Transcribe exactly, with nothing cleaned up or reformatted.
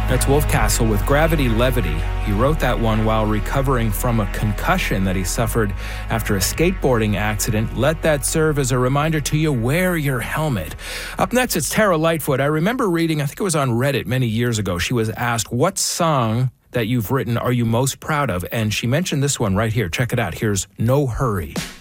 That's Wolfcastle with Gravity Levity. He wrote that one while recovering from a concussion that he suffered after a skateboarding accident. Let that serve as a reminder to you, wear your helmet. Up next, it's Tara Lightfoot. I remember reading, I think it was on Reddit many years ago, she was asked, what song that you've written are you most proud of? And she mentioned this one right here. Check it out. Here's No Hurry.